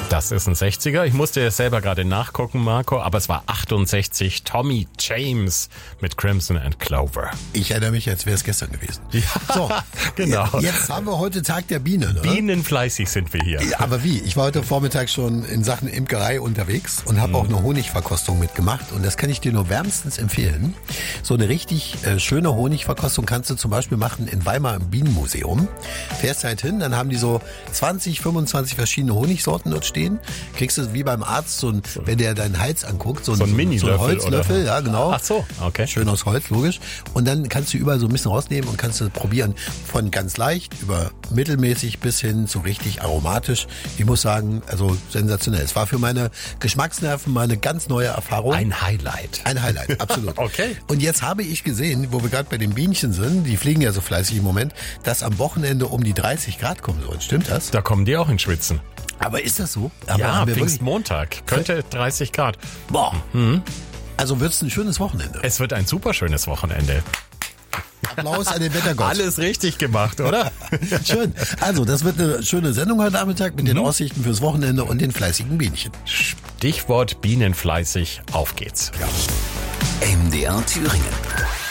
Das ist ein 60er. Ich musste jetzt selber gerade nachgucken, Marco, aber es war 68 Tommy James mit Crimson and Clover. Ich erinnere mich, als wäre es gestern gewesen. Ja, So, genau. Jetzt haben wir heute Tag der Bienen, oder? Bienenfleißig sind wir hier. Ja, aber wie? Ich war heute Vormittag schon in Sachen Imkerei unterwegs und habe auch eine Honigverkostung mitgemacht. Und das kann ich dir nur wärmstens empfehlen. So eine richtig schöne Honigverkostung kannst du zum Beispiel machen in Weimar im Bienenmuseum. Fährst halt hin, dann haben die so 20, 25 verschiedene Honigsorten dort stehen. Kriegst du wie beim Arzt, so ein, wenn der deinen Hals anguckt, so ein Mini-Löffel, so ein Holzlöffel, oder? ja genau. Ach so, okay. Schön aus Holz, logisch. Und dann kannst du überall so ein bisschen rausnehmen und kannst du probieren von ganz leicht über mittelmäßig bis hin zu richtig aromatisch. Ich muss sagen, also sensationell. Es war für meine Geschmacksnerven mal eine ganz neue Erfahrung. Ein Highlight. Ein Highlight, absolut. Okay. Und jetzt habe ich gesehen, wo wir gerade bei den Bienchen sind, die fliegen ja so fleißig im Moment, dass am Wochenende um die 30 Grad kommen sollen. Stimmt das? Da kommen die auch in Schwitzen. Aber ist das so? Aber Ja, haben wir wirklich- Pfingstmontag. Könnte 30 Grad. Boah. Also wird's ein schönes Wochenende. Es wird ein super schönes Wochenende. Applaus an den Wettergott. Alles richtig gemacht, oder? Schön. Also, das wird eine schöne Sendung heute Nachmittag mit den Aussichten fürs Wochenende und den fleißigen Bienchen. Stichwort Bienenfleißig. Auf geht's. MDR Thüringen.